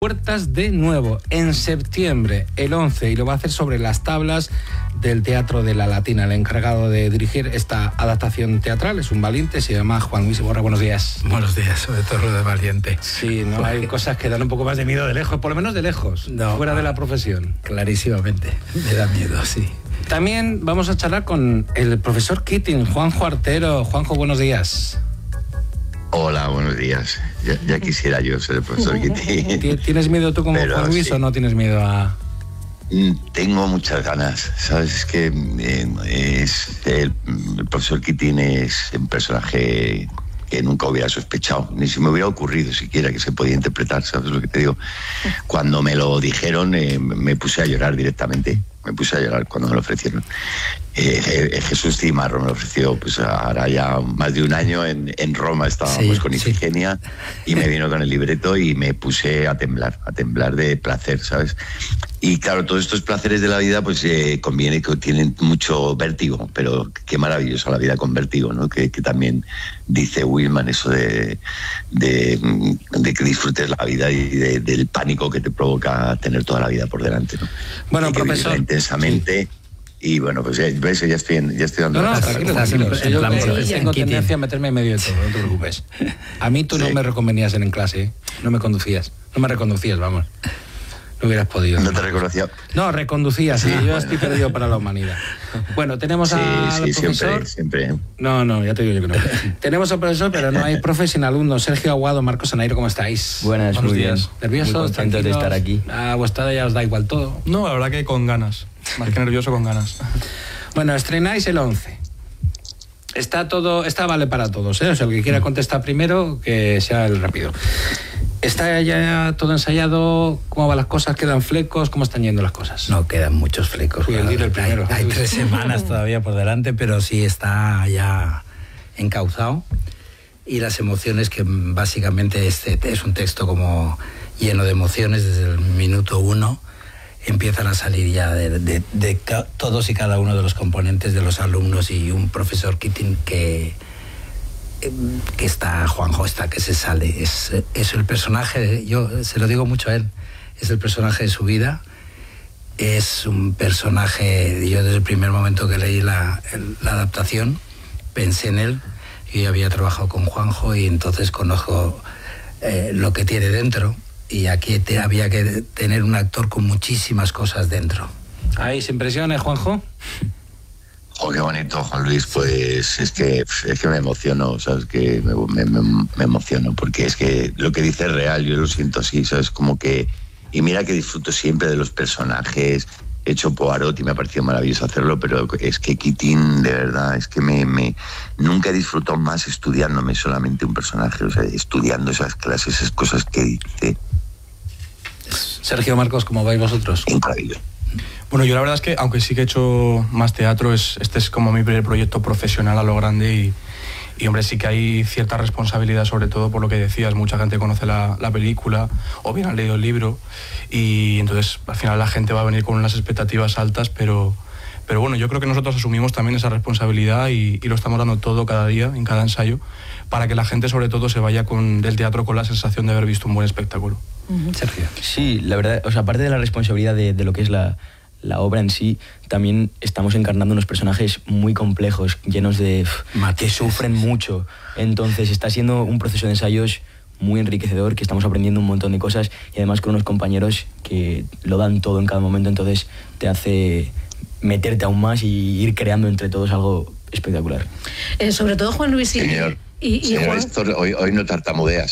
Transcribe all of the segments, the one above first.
puertas de nuevo en septiembre, el 11, y lo va a hacer sobre las tablas del Teatro de la Latina. El encargado de dirigir esta adaptación teatral es un valiente, se llama Juan Luis Iborra. Buenos días. Buenos días, sobre todo lo de valiente. Sí, no hay cosas que dan un poco más de miedo de lejos, por lo menos de lejos, no, fuera de la profesión. Clarísimamente, me da miedo, sí. También vamos a charlar con el profesor Keating, Juanjo Artero. Juanjo, buenos días. Hola, buenos días. Ya quisiera yo ser el profesor Keating. ¿Tienes miedo tú como Juan Luis sí, o no tienes miedo a...? Tengo muchas ganas, ¿sabes? Es que el profesor Keating es un personaje que nunca hubiera sospechado, ni se me hubiera ocurrido siquiera que se podía interpretar, ¿sabes lo que te digo? Cuando me lo dijeron, me puse a llorar directamente. Me puse a llorar cuando me lo ofrecieron. Jesús Cimarro me lo ofreció, pues ahora ya más de un año en Roma estábamos con Ifigenia y me vino con el libreto y me puse a temblar de placer, ¿sabes? Y claro, todos estos placeres de la vida pues conviene que tienen mucho vértigo, pero qué maravillosa la vida con vértigo, ¿no? Que también dice Willman eso de que disfrutes la vida y del pánico que te provoca tener toda la vida por delante, ¿no? Bueno, profesor, intensamente. Sí. Y bueno, pues ves, ya estoy dando no, tranquilo. Yo tengo tendencia a meterme en medio de todo, no te preocupes. A mí tú no me reconvenías en clase, ¿eh? No me conducías, no me reconducías, vamos. No hubieras podido. ¿No te reconocía? No, reconducías, sí, yo estoy perdido para la humanidad. Bueno, tenemos al profesor... siempre. No, ya te digo yo que no. Tenemos al profesor, pero no hay profe sin alumnos. Sergio Aguado, Marcos Anairo, ¿cómo estáis? Buenos días. Bien. ¿Nerviosos? Muy contentos de estar aquí. A vuestra ya os da igual todo. No, la verdad que con ganas. Más que nervioso, con ganas. Bueno, estrenáis el 11. Está vale para todos, ¿eh? O sea, el que quiera contestar primero, que sea el rápido. ¿Está ya todo ensayado? ¿Cómo van las cosas? ¿Quedan flecos? ¿Cómo están yendo las cosas? No, quedan muchos flecos. Hay 3 semanas todavía por delante, pero sí está ya encauzado. Y las emociones, que básicamente es un texto como lleno de emociones desde el minuto 1, empiezan a salir ya de todos y cada uno de los componentes, de los alumnos y un profesor Keating que está, Juanjo está, que se sale. Es el personaje, yo se lo digo mucho a él, es el personaje de su vida. Es un personaje, yo desde el primer momento que leí la adaptación pensé en él. Yo ya había trabajado con Juanjo y entonces conozco lo que tiene dentro, y aquí había que tener un actor con muchísimas cosas dentro. ¿Hay impresiones, Juanjo? Oh, qué bonito, Juan Luis. Pues es que me emociono, ¿sabes? Que me emociono, porque es que lo que dice es real, yo lo siento así, ¿sabes? Como que... Y mira que disfruto siempre de los personajes. He hecho Poirot y me ha parecido maravilloso hacerlo, pero es que Keating, de verdad, es que nunca he disfrutado más estudiándome solamente un personaje, o sea, estudiando esas clases, esas cosas que dice. Sergio, Marcos, ¿cómo vais vosotros? Increíble. Bueno, yo la verdad es que, aunque sí que he hecho más teatro, este es como mi primer proyecto profesional a lo grande y hombre, sí que hay cierta responsabilidad, sobre todo por lo que decías. Mucha gente conoce la película o bien han leído el libro y entonces al final la gente va a venir con unas expectativas altas, pero bueno, yo creo que nosotros asumimos también esa responsabilidad y lo estamos dando todo cada día, en cada ensayo, para que la gente sobre todo se vaya del teatro con la sensación de haber visto un buen espectáculo. Sergio. Sí, la verdad, o sea, aparte de la responsabilidad de lo que es la obra en sí, también estamos encarnando unos personajes muy complejos, llenos de... que sufren mucho. Entonces está siendo un proceso de ensayos muy enriquecedor, que estamos aprendiendo un montón de cosas y además con unos compañeros que lo dan todo en cada momento, entonces te hace meterte aún más y ir creando entre todos algo espectacular. Sobre todo Juan Luis y... Señor. Señor Juan... Héctor, hoy no tartamudeas.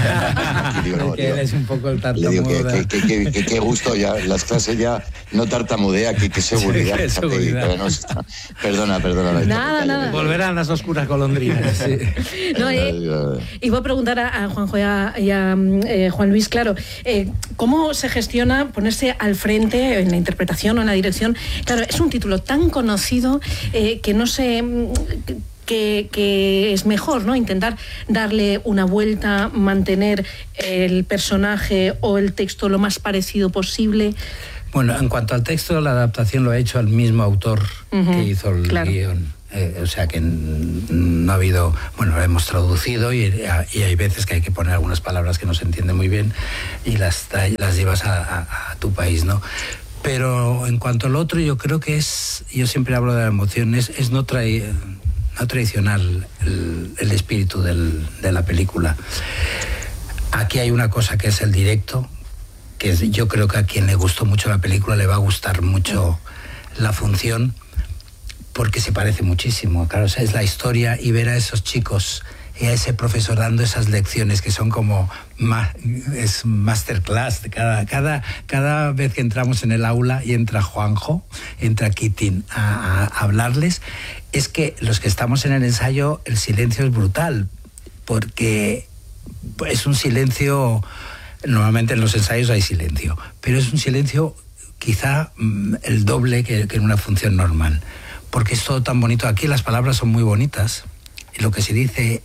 Es un poco el tartamudo. Le digo que qué gusto, ya las clases ya no tartamudea, que seguridad. Sí, seguridad. Perdona. Nada. Volverán las oscuras golondrinas. Sí. No, iba a preguntar a Juanjo y a Juan Luis, claro, ¿cómo se gestiona ponerse al frente en la interpretación o en la dirección? Claro, es un título tan conocido que no sé... Que es mejor, ¿no? Intentar darle una vuelta, mantener el personaje o el texto lo más parecido posible. Bueno, en cuanto al texto, la adaptación lo ha hecho el mismo autor que hizo el guión. O sea que no ha habido... Bueno, lo hemos traducido y hay veces que hay que poner algunas palabras que no se entienden muy bien y las llevas a tu país, ¿no? Pero en cuanto al otro, yo creo que yo siempre hablo de la emoción, es no traicionar el espíritu de la película. Aquí hay una cosa que es el directo, que yo creo que a quien le gustó mucho la película le va a gustar mucho la función, porque se parece muchísimo. Claro, o sea, es la historia y ver a esos chicos y a ese profesor dando esas lecciones que son como es masterclass. Cada vez que entramos en el aula y entra Juanjo, entra Kitin a hablarles, es que los que estamos en el ensayo, el silencio es brutal, porque es un silencio... Normalmente en los ensayos hay silencio, pero es un silencio quizá el doble que en una función normal, porque es todo tan bonito. Aquí las palabras son muy bonitas y lo que se dice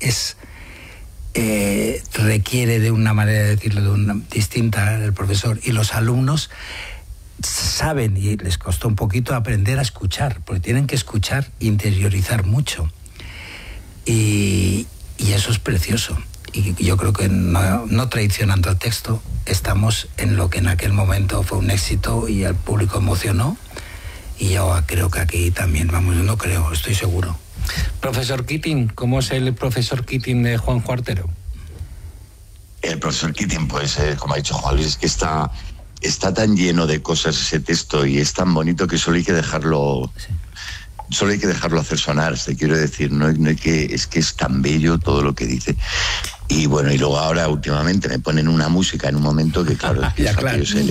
requiere de una manera de decirlo distinta el profesor, y los alumnos saben, y les costó un poquito aprender a escuchar, porque tienen que escuchar e interiorizar mucho, y eso es precioso. Y yo creo que no traicionando el texto, estamos en lo que en aquel momento fue un éxito y al público emocionó. Y yo creo que aquí también, estoy seguro. Profesor Kitin, ¿cómo es el profesor Kitin de Juanjo Artero? El profesor Kitin, pues, como ha dicho Juan Luis, es que está tan lleno de cosas ese texto y es tan bonito que solo hay que dejarlo... Sí. Solo hay que dejarlo hacer sonar, te quiero decir, no hay que, es que es tan bello todo lo que dice. Y bueno, y luego ahora últimamente me ponen una música en un momento que claro, claro. Se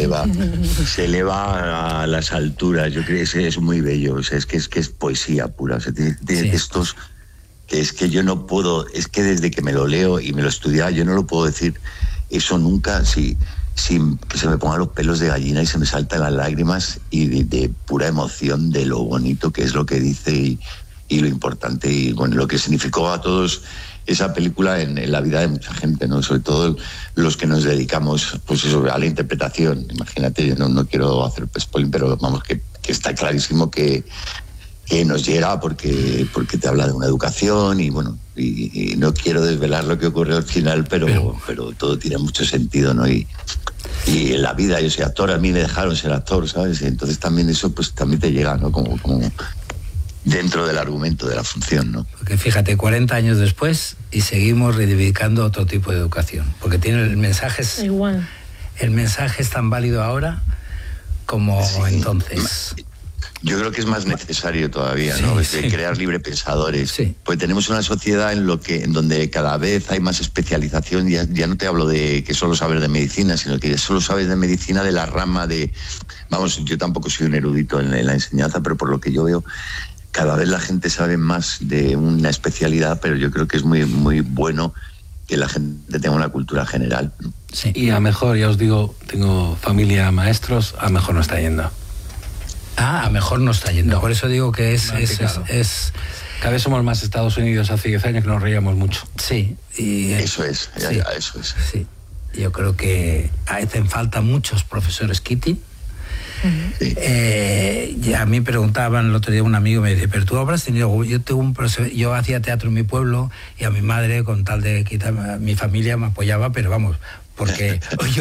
eleva a las alturas. Yo creo que es muy bello, o sea, es que es poesía pura, o sea, tiene textos que es que yo no puedo, es que desde que me lo leo y me lo estudiaba, yo no lo puedo decir eso nunca sin que se me pongan los pelos de gallina y se me saltan las lágrimas y de pura emoción de lo bonito que es lo que dice y lo importante y bueno, lo que significó a todos esa película en la vida de mucha gente, ¿no? Sobre todo los que nos dedicamos pues eso, a la interpretación. Imagínate, yo no quiero hacer spoiler, pero vamos, que está clarísimo que nos llega porque te habla de una educación y bueno, y no quiero desvelar lo que ocurrió al final, pero todo tiene mucho sentido, ¿no? Y en la vida, yo soy actor, a mí me dejaron ser actor, ¿sabes? Y entonces también eso pues también te llega, ¿no? Como dentro del argumento de la función, ¿no? Porque fíjate, 40 años después y seguimos reivindicando otro tipo de educación, porque tiene el mensaje igual. El mensaje es tan válido ahora como entonces. Yo creo que es más necesario todavía, ¿no? De crear librepensadores. Sí. Pues tenemos una sociedad en donde cada vez hay más especialización. Ya no te hablo de que solo sabes de medicina, sino que solo sabes de medicina de la rama de... Vamos, yo tampoco soy un erudito en la enseñanza, pero por lo que yo veo, cada vez la gente sabe más de una especialidad, pero yo creo que es muy, muy bueno que la gente tenga una cultura general. Sí. Y a mejor, ya os digo, tengo familia maestros, a mejor no está yendo. A mejor no está yendo. No. Por eso digo que es... Cada vez somos más Estados Unidos. Hace 10 años que nos reíamos mucho. Sí. Y, eso es. Sí. Yo creo que hacen falta muchos profesores Kitin. Sí. A mí preguntaban el otro día un amigo, me dice, pero tú habrás tenido... Yo hacía teatro en mi pueblo y a mi madre, con tal de quitar... Mi familia me apoyaba, pero vamos, porque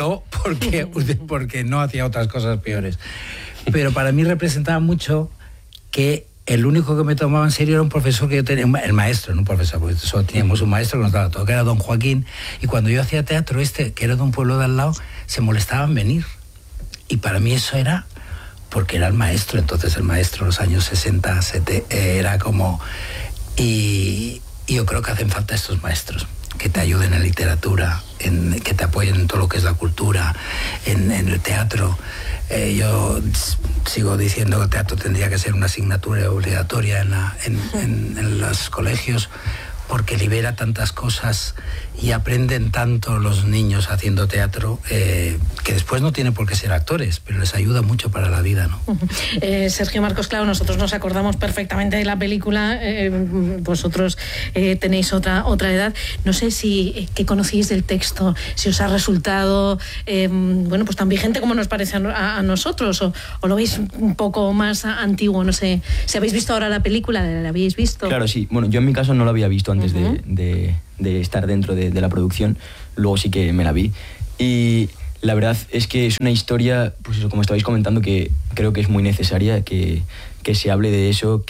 no hacía otras cosas peores. Pero para mí representaba mucho que el único que me tomaba en serio era un profesor que yo tenía, el maestro, no un profesor, porque solo teníamos un maestro que nos daba todo, que era don Joaquín, y cuando yo hacía teatro que era de un pueblo de al lado, se molestaba en venir. Y para mí eso era porque era el maestro, entonces el maestro en los años 60, era como... Y yo creo que hacen falta estos maestros, que te ayuden en literatura, que te apoyen en todo lo que es la cultura, en el teatro. Yo sigo diciendo que el teatro tendría que ser una asignatura obligatoria en los colegios, porque libera tantas cosas y aprenden tanto los niños haciendo teatro, que después no tienen por qué ser actores, pero les ayuda mucho para la vida, ¿no? Sergio Marcos, claro, nosotros nos acordamos perfectamente de la película, vosotros tenéis otra edad. No sé si qué conocéis del texto, si os ha resultado bueno, pues tan vigente como nos parece a nosotros, o lo veis un poco más antiguo. No sé si habéis visto ahora la película. ¿La habéis visto? Claro, sí. Bueno, yo en mi caso no la había visto antes de estar dentro de la producción. Luego sí que me la vi. Y la verdad es que es una historia, pues eso, como estabais comentando, que creo que es muy necesaria que se hable de eso,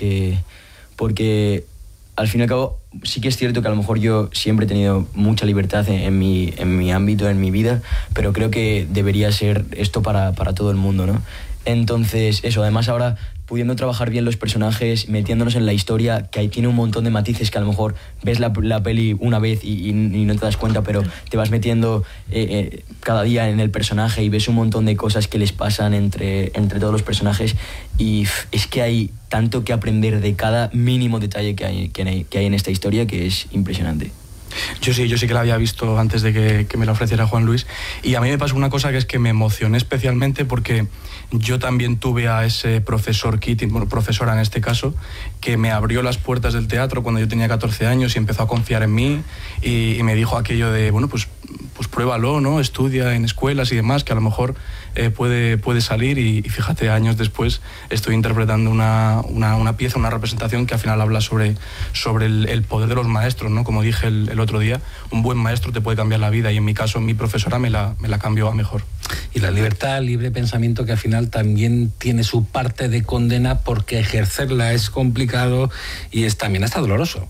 porque al fin y al cabo sí que es cierto que a lo mejor yo siempre he tenido mucha libertad en mi ámbito, en mi vida, pero creo que debería ser esto para todo el mundo, ¿no? Entonces, eso, además ahora pudiendo trabajar bien los personajes, metiéndonos en la historia, que ahí tiene un montón de matices que a lo mejor ves la peli una vez y no te das cuenta, pero te vas metiendo cada día en el personaje y ves un montón de cosas que les pasan entre todos los personajes, y es que hay tanto que aprender de cada mínimo detalle que hay en esta historia, que es impresionante. Yo sí que la había visto antes de que me la ofreciera Juan Luis, y a mí me pasó una cosa, que es que me emocioné especialmente porque yo también tuve a ese profesor Keating, bueno, profesora en este caso, que me abrió las puertas del teatro cuando yo tenía 14 años y empezó a confiar en mí y me dijo aquello de, bueno, pues pruébalo, ¿no? Estudia en escuelas y demás, que a lo mejor puede salir, y fíjate, años después estoy interpretando una pieza, una representación que al final habla sobre el poder de los maestros, ¿no? Como dije el otro día, un buen maestro te puede cambiar la vida, y en mi caso mi profesora me la cambió a mejor. Y la libertad, el libre pensamiento, que al final también tiene su parte de condena, porque ejercerla es complicado y también hasta doloroso.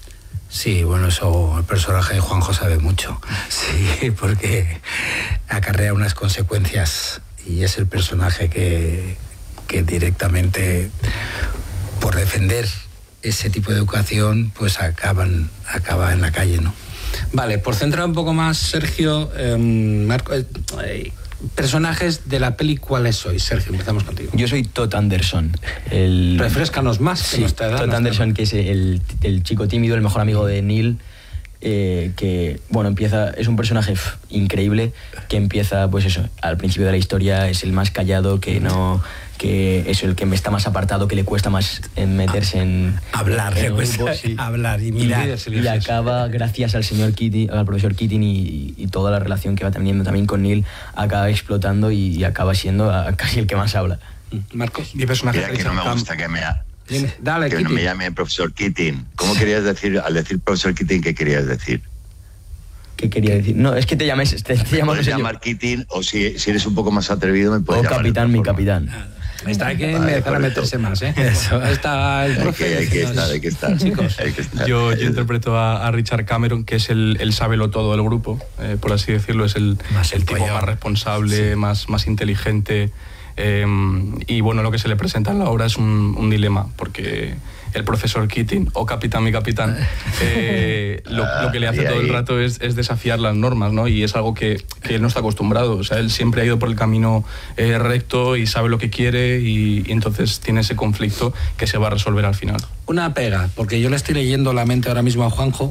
Sí, bueno, eso el personaje de Juanjo sabe mucho, sí, porque acarrea unas consecuencias, y es el personaje que directamente, por defender ese tipo de educación, pues acaba en la calle, ¿no? Vale, por centrar un poco más, Sergio, Marco, personajes de la peli, ¿cuáles sois? Sergio, empezamos contigo. Yo soy Todd Anderson. Refréscanos más. Sí, Todd Anderson, que es el chico tímido, el mejor amigo de Neil, que, bueno, es un personaje increíble, que empieza, pues eso, al principio de la historia es el más callado, que es el que está más apartado, que le cuesta más meterse en hablar, le cuesta hablar y mirar, y acaba, gracias al señor Keating, al profesor Keating, y toda la relación que va teniendo también con Neil, acaba explotando y acaba siendo casi el que más habla. Marcos. Mi personaje. Mira, que no me gusta que Dale, que no me llame profesor Keating. ¿Cómo querías decir, al decir profesor Keating, qué querías decir? ¿Qué quería decir? No, es que te llamas... ¿Me puedes llamar Keating? O si eres un poco más atrevido, me puedes llamar... capitán, mi capitán. Hay que empezar a meterse más, ¿eh? Eso, está el profe. Hay que estar, chicos. Hay que estar. Yo interpreto a Richard Cameron, que es el sábelo todo del grupo, por así decirlo. Es el tipo más responsable, sí, más inteligente. Y bueno, lo que se le presenta en la obra es un dilema, porque el profesor Keating, o capitán, mi capitán, lo que le hace todo el rato es desafiar las normas, ¿no? Y es algo que él no está acostumbrado. O sea, él siempre ha ido por el camino recto y sabe lo que quiere, y entonces tiene ese conflicto que se va a resolver al final. Una pega, porque yo le estoy leyendo la mente ahora mismo a Juanjo,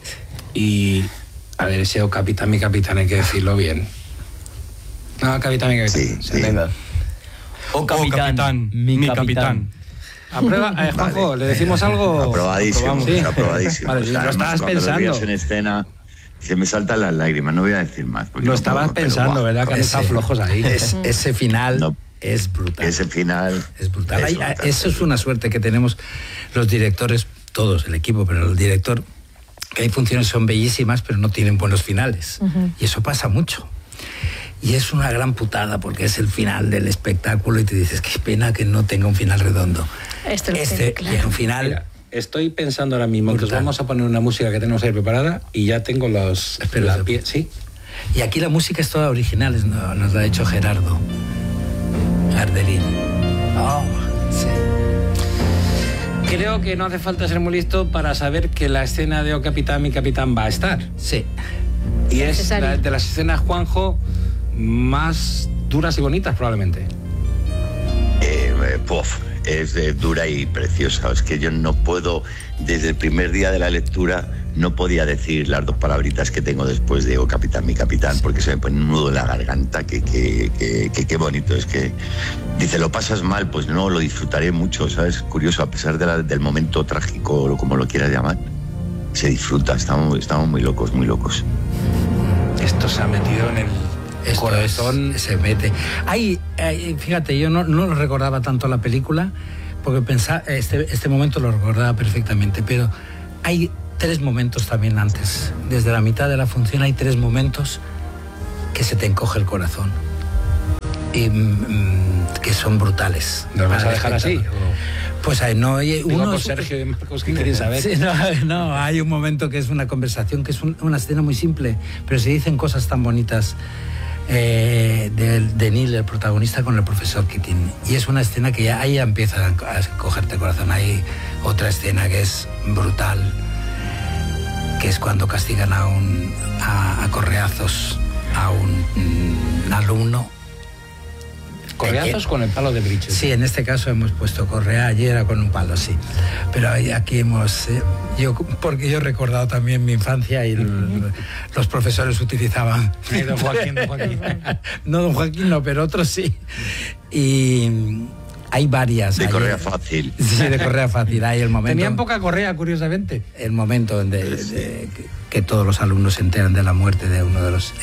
y a ver, ese o capitán, mi capitán, hay que decirlo bien. No, capitán, mi capitán. Sí. Venga. O capitán, mi capitán. ¿Aprueba? Juanjo, vale. ¿Le decimos algo? Aprobadísimo, ¿sí? Aprobadísimo. Vale, lo estabas pensando. En escena, se me saltan las lágrimas, no voy a decir más. Lo estabas pensando, ¿verdad? Que han estado flojos ahí. Ese final es brutal. Ese final es brutal. Eso es una suerte que tenemos los directores, todos, el equipo, pero el director, que hay funciones son bellísimas, pero no tienen buenos finales. Y eso pasa mucho. Y es una gran putada, porque es el final del espectáculo y te dices, qué pena que no tenga un final redondo. Claro. Un final... Mira, estoy pensando ahora mismo que os vamos a poner una música que tenemos ahí preparada, y ya tengo los... ¿Sí? Y aquí la música es toda original, nos la ha hecho Gerardo Ardelín. Oh, sí. Creo que no hace falta ser muy listo para saber que la escena de O Capitán, mi capitán va a estar. Sí. Y es de las escenas, Juanjo, más duras y bonitas, probablemente. Es dura y preciosa. Es que yo no puedo, desde el primer día de la lectura, no podía decir las 2 palabritas que tengo después de "oh capitán, mi capitán", porque se me pone un nudo en la garganta, que qué bonito. Es que dice, "lo pasas mal", pues no, lo disfrutaré mucho, ¿sabes? Curioso, a pesar del momento trágico, como lo quieras llamar, se disfruta, estamos muy locos, muy locos. Esto se ha metido en el corazón. Se mete. Fíjate, yo no lo recordaba tanto la película, porque pensaba, este momento lo recordaba perfectamente, pero hay 3 momentos también antes. Desde la mitad de la función hay 3 momentos que se te encoge el corazón. Y que son brutales. ¿Nos vas a dejar así? Pues no, uno por Sergio y Marcos, ¿qué queréis saber? Sí, no, hay un momento que es una conversación, que es una escena muy simple, pero se dicen cosas tan bonitas de Neil, el protagonista, con el profesor Keating. Y es una escena que ahí ya empieza a cogerte el corazón. Hay otra escena que es brutal, que es cuando castigan a correazos a un alumno. ¿Correazos con el palo de bridge? Sí, en este caso hemos puesto correa, ayer era con un palo, sí. Pero aquí hemos... porque yo he recordado también mi infancia y los profesores utilizaban... Don Joaquín. No, don Joaquín no, pero otros sí. Y hay varias. De correa fácil. Sí, de correa fácil. Hay el momento... Tenían poca correa, curiosamente. El momento que todos los alumnos se enteran de la muerte de uno de los...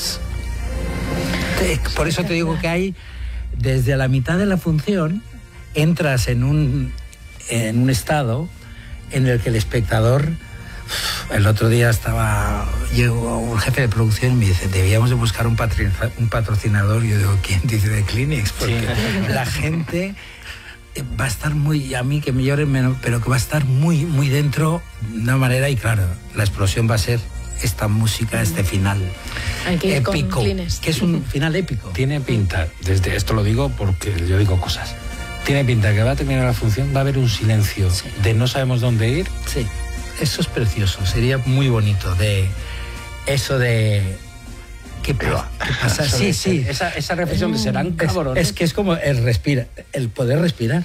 por eso te digo que hay... Desde la mitad de la función entras en un estado en el que el espectador... El otro día llegó un jefe de producción y me dice, debíamos de buscar un patrocinador. Yo digo, ¿quién? Dice, de Kleenex, porque sí. La gente va a estar muy, a mí que me lloren menos, pero que va a estar muy, muy dentro de una manera, y claro, la explosión va a ser esta música, este final épico, que es un final épico. Tiene pinta, desde esto lo digo porque yo digo cosas, tiene pinta que va a terminar la función, va a haber un silencio, sí, de no sabemos dónde ir. Sí, eso es precioso, sería muy bonito, de eso de... ¿Qué pasa? Sí, sí. Esa reflexión de serán cabrones. Es que es como el poder respirar.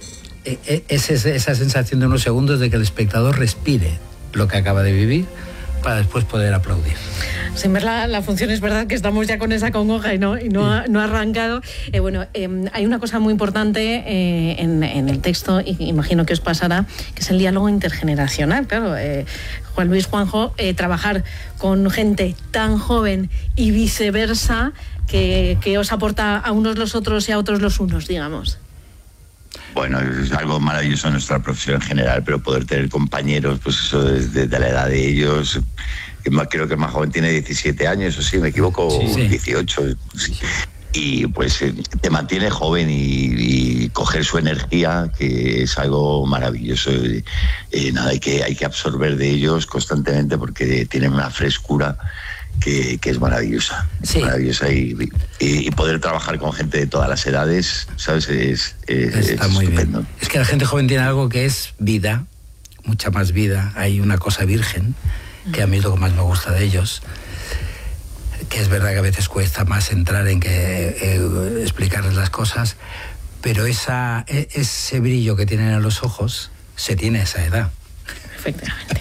Es esa sensación de unos segundos de que el espectador respire lo que acaba de vivir, para después poder aplaudir. Sin ver la función, es verdad que estamos ya con esa congoja y no ha arrancado. Hay una cosa muy importante en el texto, y imagino que os pasará, que es el diálogo intergeneracional. Claro, Juan Luis, Juanjo, trabajar con gente tan joven y viceversa, que os aporta a unos los otros y a otros los unos, digamos. Bueno, es algo maravilloso en nuestra profesión en general, pero poder tener compañeros, pues eso, desde la edad de ellos, creo que el más joven tiene 17 años, o sí, me equivoco, sí. 18, sí. Y pues te mantiene joven y coger su energía, que es algo maravilloso. Nada, hay que absorber de ellos constantemente, porque tienen una frescura que es maravillosa, sí. Maravillosa, y poder trabajar con gente de todas las edades, ¿sabes? Está muy estupendo. Bien. Es que la gente joven tiene algo que es vida, mucha más vida. Hay una cosa virgen, que a mí es lo que más me gusta de ellos, que es verdad que a veces cuesta más entrar en explicarles las cosas, pero ese brillo que tienen en los ojos se tiene a esa edad. Efectivamente.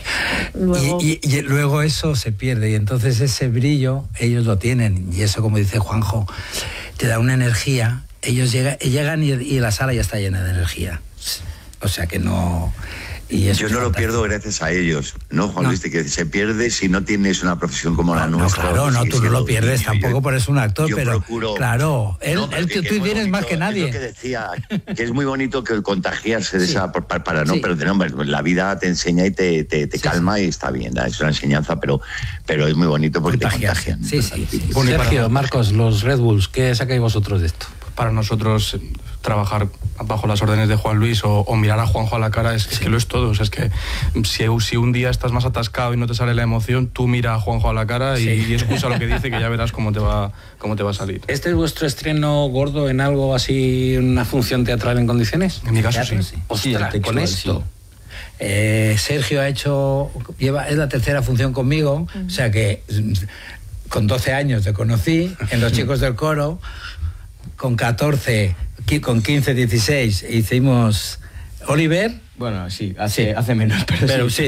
Y luego eso se pierde, y entonces ese brillo ellos lo tienen, y eso, como dice Juanjo, te da una energía. Ellos llegan y la sala ya está llena de energía, o sea que no... Yo no lo pierdo gracias a ellos, ¿no, Juan Luis? Que se pierde si no tienes una profesión como la nuestra. Claro, no, tú no lo pierdes tampoco por ser un actor, pero procuro, claro, tú tienes más que nadie. Es lo que decía, que es muy bonito que contagiarse de esa, para no perder, hombre, la vida te enseña y te calma, y está bien, es una enseñanza, pero es muy bonito porque te contagian. Sí. Sergio, Marcos, los Red Bulls, ¿qué sacáis vosotros de esto? Para nosotros, trabajar bajo las órdenes de Juan Luis o mirar a Juanjo a la cara es que lo es todo. O sea, es que si un día estás más atascado y no te sale la emoción, tú mira a Juanjo a la cara y escucha lo que dice, que ya verás cómo te va a salir. ¿Este es vuestro estreno gordo en algo así, una función teatral en condiciones? En mi caso, sí. Ostras, con esto. Sergio es la tercera función conmigo, o sea que con 12 años te conocí en Los Chicos del Coro. Con 14, con 15, 16 hicimos Oliver. Bueno, sí, hace menos, pero sí.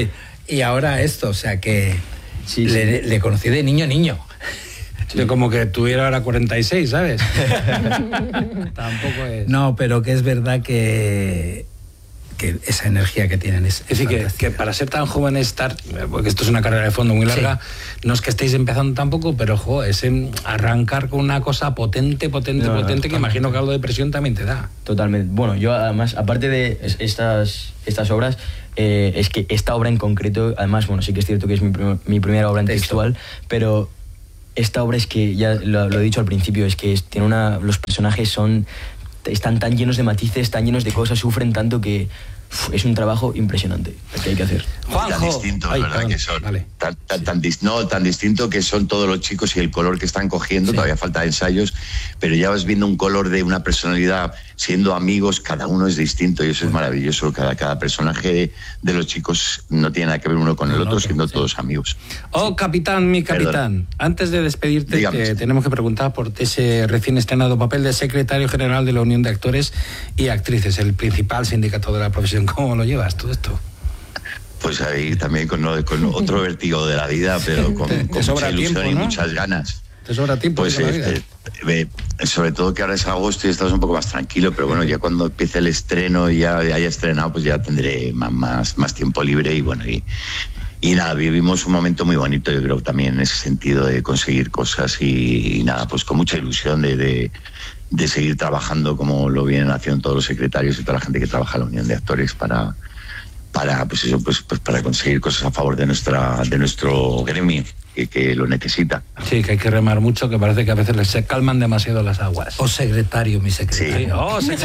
y ahora esto, o sea que le conocí de niño. Sí, como que tuviera ahora 46, ¿sabes? Tampoco es... No, pero que es verdad que esa energía que tienen es decir, que para ser tan jóvenes, porque esto es una carrera de fondo muy larga, no es que estéis empezando tampoco, pero es arrancar con una cosa potente, que imagino que algo de presión también te da. Totalmente. Bueno, yo además, aparte de estas obras, es que esta obra en concreto, además, bueno, sí que es cierto que es mi primera obra en textual, pero esta obra es que, ya lo he dicho al principio, es que los personajes están tan llenos de matices, tan llenos de cosas, sufren tanto que es un trabajo impresionante el que hay que hacer. Juanjo. Tan distintos, ¿verdad? Que son. Vale. Tan distinto que son todos los chicos y el color que están cogiendo, todavía falta ensayos, pero ya vas viendo un color de una personalidad, siendo amigos, cada uno es distinto y eso es maravilloso. Cada personaje de los chicos no tiene nada que ver uno con el otro, siendo todos amigos. Capitán, mi capitán, perdón. Antes de despedirte, que tenemos que preguntar por ese recién estrenado papel de secretario general de la Unión de Actores y Actrices, el principal sindicato de la profesión. ¿Cómo lo llevas todo esto? Pues ahí también con otro vértigo de la vida, pero con mucha ilusión tiempo, ¿no? Y muchas ganas. ¿Te sobra tiempo? Pues sobre todo que ahora es agosto y estás un poco más tranquilo, pero bueno, ya cuando empiece el estreno y ya haya estrenado, pues ya tendré más tiempo libre y bueno, y nada, vivimos un momento muy bonito, yo creo, también en ese sentido de conseguir cosas y nada, pues con mucha ilusión de seguir trabajando como lo vienen haciendo todos los secretarios y toda la gente que trabaja en la Unión de Actores para conseguir cosas a favor de nuestro gremio que lo necesita. Sí, que hay que remar mucho, que parece que a veces se calman demasiado las aguas. Secretario, mi secretario. Sí.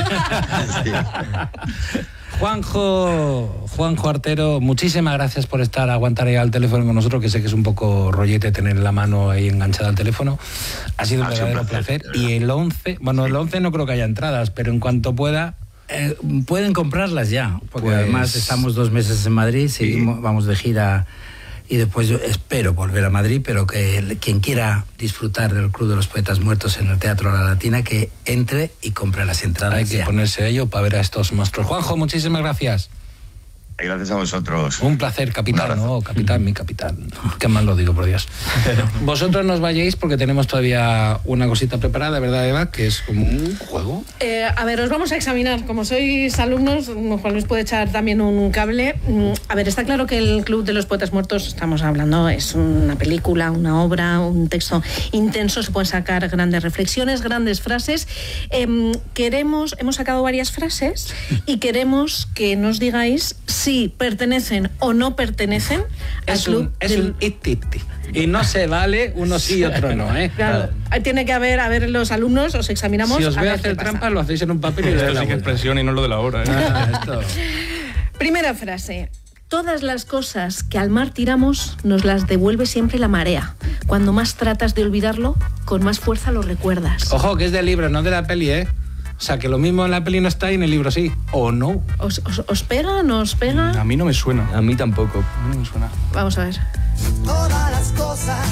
Juanjo Artero, muchísimas gracias por aguantar ahí al teléfono con nosotros, que sé que es un poco rollete tener la mano ahí enganchada al teléfono. Ha sido un verdadero placer. Y el 11 no creo que haya entradas, pero en cuanto pueda... pueden comprarlas ya, porque además estamos 2 meses en Madrid, vamos de gira y después yo espero volver a Madrid, pero que quien quiera disfrutar del Club de los Poetas Muertos en el Teatro La Latina, que entre y compre las entradas. Hay que ponerse a ello para ver a estos monstruos. Juanjo, muchísimas gracias. Gracias a vosotros. Un placer, capitán. Capitán, mi capitán. Qué mal lo digo, por Dios. Vosotros nos vayáis porque tenemos todavía una cosita preparada, ¿verdad, Eva? Que es como un juego. A ver, os vamos a examinar. Como sois alumnos, Juan Luis puede echar también un cable. A ver, está claro que el Club de los Poetas Muertos, estamos hablando, es una película, una obra, un texto intenso. Se pueden sacar grandes reflexiones, grandes frases. Hemos sacado varias frases y queremos que nos digáis si pertenecen o no pertenecen al club. Es un it-it-it. Y no se vale uno sí y otro no, ¿eh? Claro. Tiene que haber, a ver, los alumnos, os examinamos. Si os voy a hacer trampas, lo hacéis en un papel y esto sí que es presión y no lo de la hora, ¿eh? Primera frase. Todas las cosas que al mar tiramos nos las devuelve siempre la marea. Cuando más tratas de olvidarlo, con más fuerza lo recuerdas. Ojo, que es del libro, no de la peli, ¿eh? O sea, que lo mismo en la peli no está y en el libro sí. ¿O no? ¿Os pega? ¿No os pega? A mí no me suena. A mí tampoco. A mí no me suena. Vamos a ver. Todas las cosas.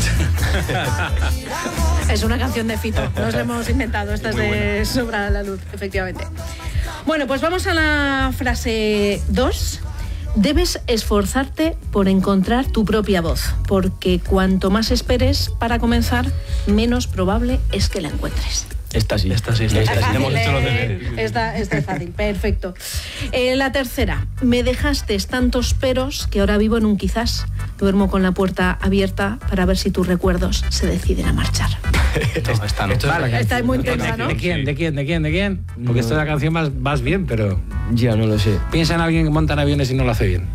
Es una canción de Fito. Nos la hemos inventado. Esta es de Sobra la Luz, efectivamente. Bueno, pues vamos a la frase 2. Debes esforzarte por encontrar tu propia voz, porque cuanto más esperes para comenzar, menos probable es que la encuentres. Esta sí. Hemos hecho los deberes. Esta es fácil, perfecto. La tercera. Me dejaste tantos peros que ahora vivo en un quizás. Duermo con la puerta abierta para ver si tus recuerdos se deciden a marchar. Está muy intensa, ¿no? ¿De quién? Porque esta es la canción más bien, pero... Ya, no lo sé. Piensa en alguien que monta en aviones y no lo hace bien.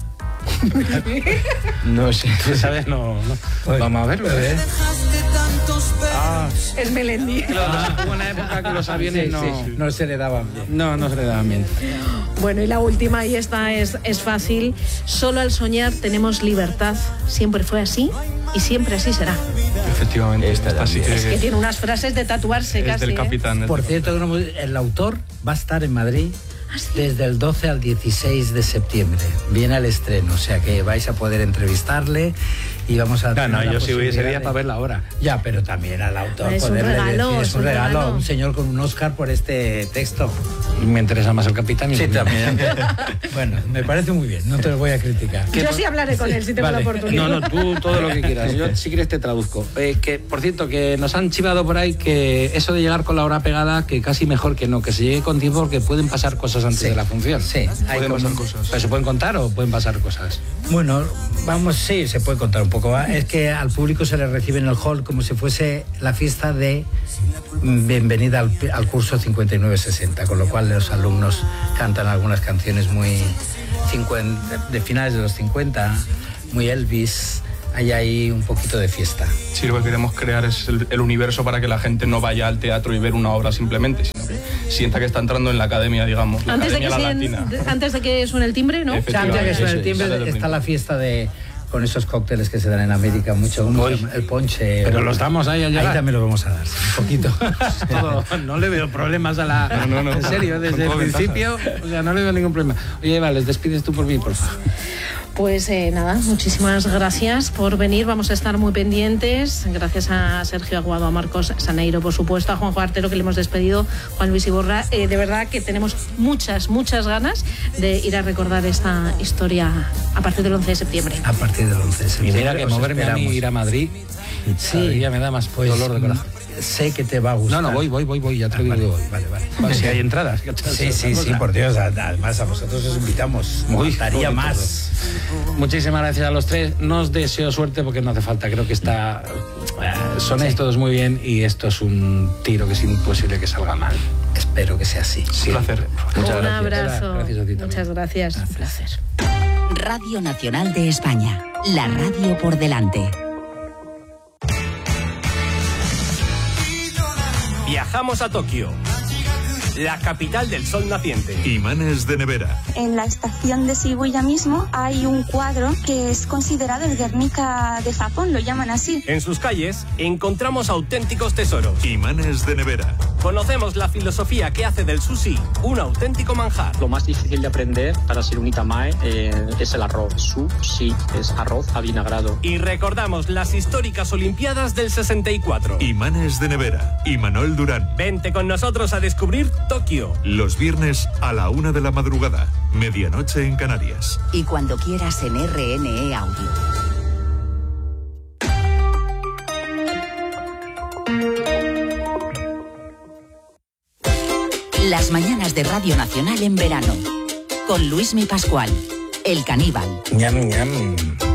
No sé. ¿Sabes? No. Vamos a verlo, ¿eh? Es Melendi. Hubo una época que los aviones no se le daban bien. No se le daban bien. Bueno, y la última, y esta es fácil. Solo al soñar tenemos libertad. Siempre fue así y siempre así será. Efectivamente. Esta sí es que tiene unas frases de tatuarse es casi. Del capitán. Por cierto, el autor va a estar en Madrid desde el 12 al 16 de septiembre. Viene al estreno, o sea que vais a poder entrevistarle y vamos a... No, yo sí hubiese día para verla ahora. Ya, pero también al autor es poderle regalo, decir, es un regalo a un señor con un Oscar por este texto. Me interesa más el capitán y sí, también. Bueno, me parece muy bien, no te lo voy a criticar. Yo sí hablaré con él si tengo la oportunidad. No, tú todo lo que quieras. Yo si quieres te traduzco. Que, por cierto, que nos han chivado por ahí que eso de llegar con la hora pegada, que casi mejor que no, que se llegue con tiempo porque pueden pasar cosas antes de la función. Sí, pueden pasar cosas. ¿Pero se pueden contar o pueden pasar cosas? Bueno, vamos, sí, se puede contar un poco. Es que al público se le recibe en el hall como si fuese la fiesta de bienvenida al curso 59-60, con lo cual los alumnos cantan algunas canciones muy de finales de los 50, muy Elvis. Hay ahí un poquito de fiesta. Sí, lo que queremos crear es el universo para que la gente no vaya al teatro y ver una obra simplemente, sino que sienta que está entrando en la academia, digamos, la academia La Latina. Antes de que suene el timbre, ¿no? Antes de que suene el timbre está la fiesta con esos cócteles que se dan en América mucho, el ponche. Pero los damos ahí allá. Ahí también lo vamos a dar, un poquito. No le veo problemas a la... No. En serio, desde el principio, o sea, no le veo ningún problema. Oye, Eva, les despides tú por mí, por favor. Pues nada, muchísimas gracias por venir, vamos a estar muy pendientes, gracias a Sergio Aguado, a Marcos Saneiro, por supuesto, a Juanjo Artero, que le hemos despedido, Juan Luis Iborra, de verdad que tenemos muchas ganas de ir a recordar esta historia a partir del 11 de septiembre. A partir del 11 de septiembre. Y mira que moverme a mí, ir a Madrid, sí, ya me da más dolor de corazón. Sé que te va a gustar. No, voy, ya te lo digo. Vale. Si hay entradas. Sí, por Dios. Además, a vosotros os invitamos. Me gustaría más. Muchísimas gracias a los tres. No os deseo suerte porque no hace falta. Creo que sonéis todos muy bien y esto es un tiro que es imposible que salga mal. Espero que sea así. Sí. Un placer. Muchas gracias. Un abrazo. Gracias a ti también. Muchas gracias. Un placer. Radio Nacional de España. La radio por delante. Viajamos a Tokio, la capital del sol naciente. Imanes de nevera. En la estación de Shibuya mismo hay un cuadro que es considerado el Guernica de Japón, lo llaman así. En sus calles encontramos auténticos tesoros. Imanes de nevera. Conocemos la filosofía que hace del sushi un auténtico manjar. Lo más difícil de aprender para ser un itamae es el arroz. Sushi es arroz avinagrado. Y recordamos las históricas Olimpiadas del 64. Imanes de nevera. Imanol Durán. Vente con nosotros a descubrir Tokio. Los viernes a la 1 de la madrugada. Medianoche en Canarias. Y cuando quieras en RNE Audio. Las mañanas de Radio Nacional en verano. Con Luismi Pascual, el caníbal. Ñam, ñam.